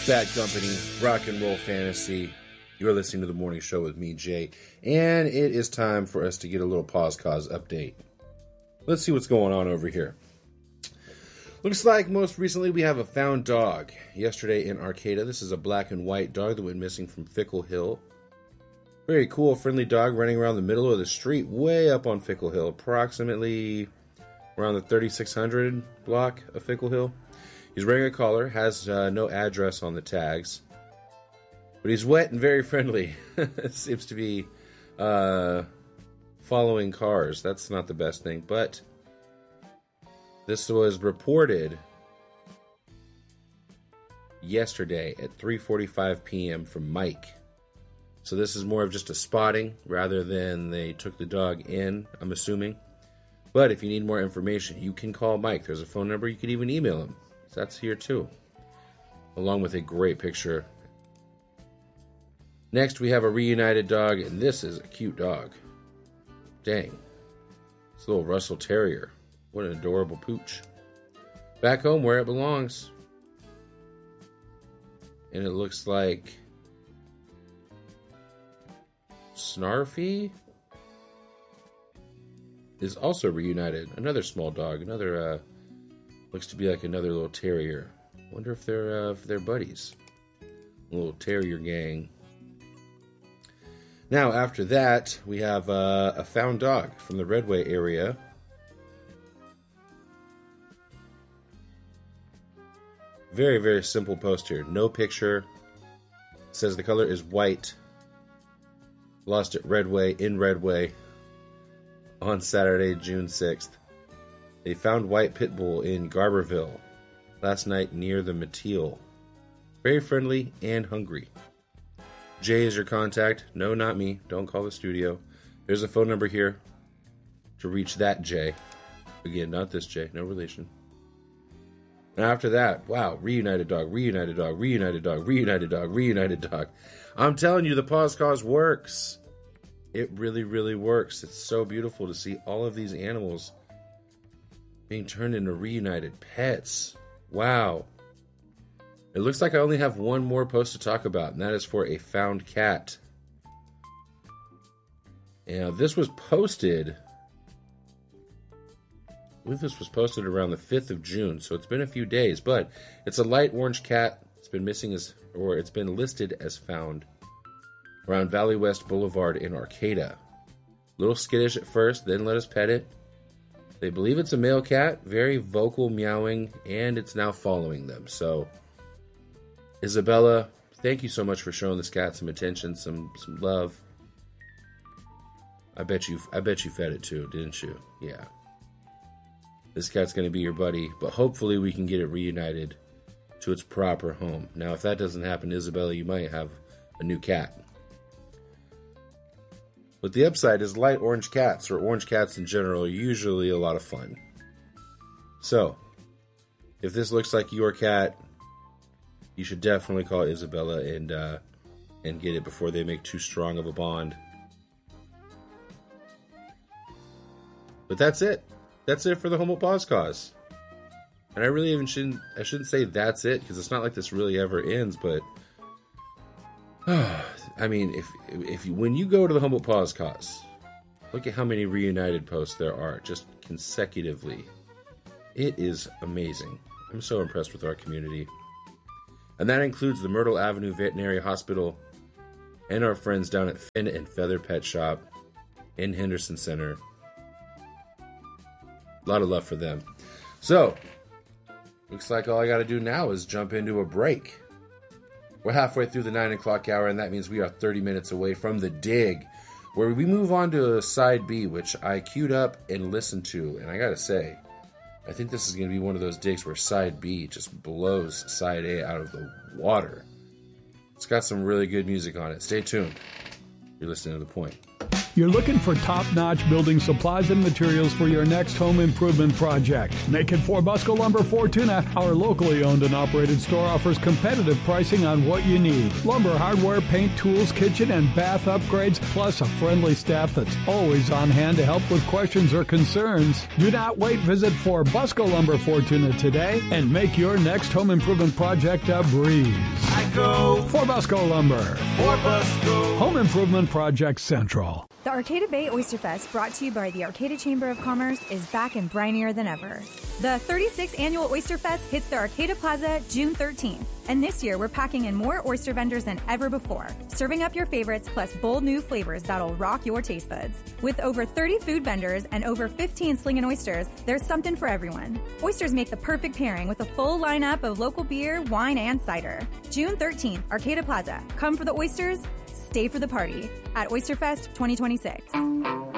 Bad Company, Rock and Roll Fantasy. You're listening to The Morning Show with me, Jay. And it is time for us to get a little Pause Cause update. Let's see what's going on over here. Looks like most recently we have a found dog. Yesterday in Arcata, this is a black and white dog that went missing from Fickle Hill. Very cool, friendly dog running around the middle of the street, way up on Fickle Hill, approximately around the 3600 block of Fickle Hill. He's wearing a collar, has no address on the tags, but he's wet and very friendly. Seems to be following cars. That's not the best thing, but this was reported yesterday at 3:45 p.m. from Mike. So this is more of just a spotting rather than they took the dog in, I'm assuming. But if you need more information, you can call Mike. There's a phone number. You can even email him. So that's here too, along with a great picture. Next, we have a reunited dog, and this is a cute dog. Dang. It's a little Russell Terrier. What an adorable pooch. Back home where it belongs. And it looks like Snarfy is also reunited. Another small dog. Another, looks to be like another little terrier. Wonder if they're buddies. A little terrier gang. Now, after that, we have a found dog from the Redway area. Very, very simple post here. No picture. It says the color is white. Lost at Redway, in Redway, on Saturday, June 6th. They found white pit bull in Garberville last night near the Mateel. Very friendly and hungry. Jay is your contact. No, not me. Don't call the studio. There's a phone number here to reach that Jay. Again, not this Jay. No relation. And after that, wow, reunited dog, reunited dog, reunited dog, reunited dog, reunited dog. I'm telling you, the Pause Cause works. It really, really works. It's so beautiful to see all of these animals being turned into reunited pets. Wow. It looks like I only have one more post to talk about, and that is for a found cat. And this was posted, I believe this was posted around the 5th of June, so it's been a few days, but it's a light orange cat. It's been missing it's been listed as found around Valley West Boulevard in Arcata. A little skittish at first, then let us pet it. They believe it's a male cat, very vocal meowing, and it's now following them. So, Isabella, thank you so much for showing this cat some attention, some love. I bet you fed it too, didn't you? Yeah. This cat's going to be your buddy, but hopefully we can get it reunited to its proper home. Now, if that doesn't happen, Isabella, you might have a new cat. But the upside is light orange cats, or orange cats in general, are usually a lot of fun. So, if this looks like your cat, you should definitely call Isabella and get it before they make too strong of a bond. But that's it. That's it for the Humboldt Pause Cause. And I really even shouldn't say that's it, because it's not like this really ever ends, but I mean, if you, when you go to the Humboldt Pause Cause, look at how many reunited posts there are just consecutively. It is amazing. I'm so impressed with our community. And that includes the Myrtle Avenue Veterinary Hospital and our friends down at Fin and Feather Pet Shop in Henderson Center. A lot of love for them. So, looks like all I got to do now is jump into a break. We're halfway through the 9 o'clock hour, and that means we are 30 minutes away from The Dig, where we move on to Side B, which I queued up and listened to. And I got to say, I think this is going to be one of those digs where Side B just blows Side A out of the water. It's got some really good music on it. Stay tuned. You're listening to The Point. You're looking for top-notch building supplies and materials for your next home improvement project. Make it for Busco Lumber Fortuna. Our locally owned and operated store offers competitive pricing on what you need. Lumber, hardware, paint, tools, kitchen, and bath upgrades, plus a friendly staff that's always on hand to help with questions or concerns. Do not wait. Visit For Busco Lumber Fortuna today and make your next home improvement project a breeze. I go For Busco Lumber. For Busco. Home Improvement Project Central. The Arcata Bay Oyster Fest, brought to you by the Arcata Chamber of Commerce, is back and brinier than ever. The 36th Annual Oyster Fest hits the Arcata Plaza June 13th. And this year, we're packing in more oyster vendors than ever before, serving up your favorites plus bold new flavors that'll rock your taste buds. With over 30 food vendors and over 15 slingin' oysters, there's something for everyone. Oysters make the perfect pairing with a full lineup of local beer, wine, and cider. June 13th, Arcata Plaza. Come for the oysters, stay for the party at Oysterfest 2026.